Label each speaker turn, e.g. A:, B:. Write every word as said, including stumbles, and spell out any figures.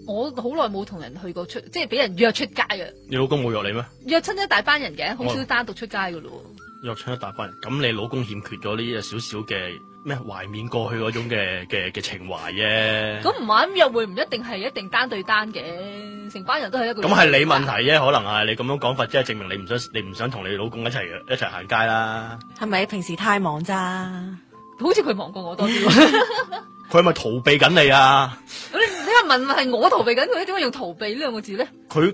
A: 我好耐冇同人去過出，即係俾人約出街啊！
B: 你老公冇約你咩？
A: 約親一大班人嘅，好少單獨出街噶咯。
B: 約親一大班人，咁你老公欠缺咗呢少少嘅咩懷緬過去嗰種嘅嘅嘅情懷啫。
A: 咁唔係咁約會唔一定係一定單對單嘅，成班人都係一個。
B: 咁係你問題啫，可能係你咁樣講法，即係證明你唔想你唔想同你老公一齊一齊行街啦。
C: 係咪平時太忙咋？
A: 好似佢忙過我多啲。
B: 佢係咪逃避緊你啊？
A: 你你話問係我逃避緊佢，點解用逃避呢兩個字咧？
B: 佢